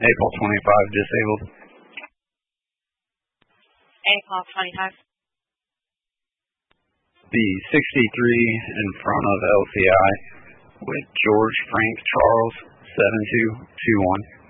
April 25 disabled. April 25. The 63 in front of LCI with George Frank Charles 7221.